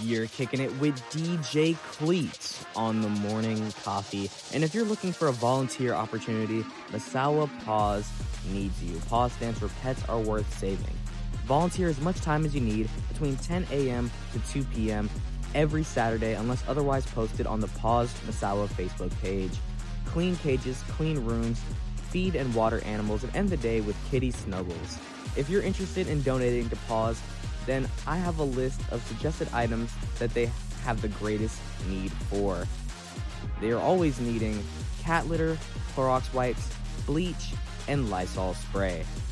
You're kicking it with DJ Cleats on the Morning Coffee. And if you're looking for a volunteer opportunity, Masawa Paws needs you. Paws stands for Pets Are Worth Saving. Volunteer as much time as you need between 10 a.m. to 2 p.m. every Saturday unless otherwise posted on the Paws Masawa Facebook page. Clean cages, clean rooms, feed and water animals, and end the day with kitty snuggles. If you're interested in donating to Paws, then I have a list of suggested items that they have the greatest need for. They are always needing cat litter, Clorox wipes, bleach, and Lysol spray.